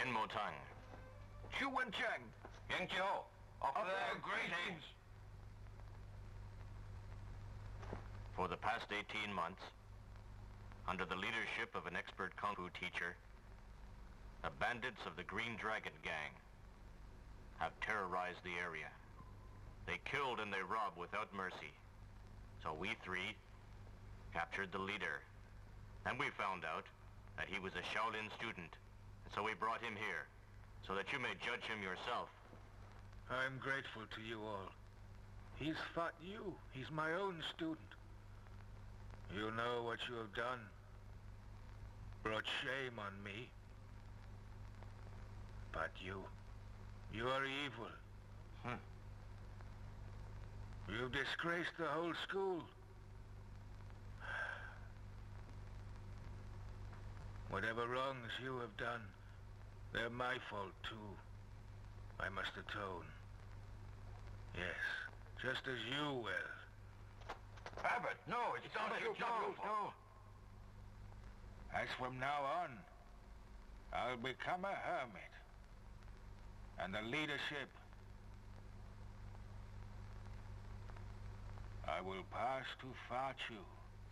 Motang. Chu Wencheng. Yang Jiao. Offer their greetings. For the past 18 months, under the leadership of an expert Kung Fu teacher, the bandits of the Green Dragon Gang have terrorized the area. They killed and they robbed without mercy. So we three captured the leader. And we found out that he was a Shaolin student. And so we brought him here, so that you may judge him yourself. I'm grateful to you all. He's fought you. He's my own student. You know what you have done. Brought shame on me. But you are evil. You've disgraced the whole school. Whatever wrongs you have done, they're my fault too. I must atone. Yes, just as you will. Abbott, no, it's not your fault. No. As from now on, I'll become a hermit. And the leadership I will pass to Fachu.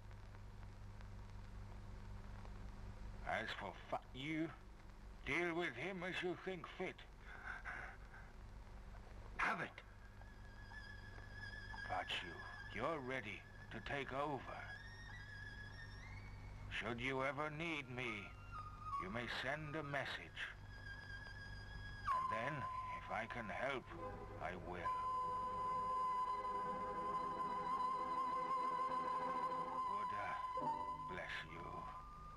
As for you, deal with him as you think fit. Abbott. Fachu, you're ready to take over. Should you ever need me, you may send a message. And then, if I can help, I will. Buddha bless you.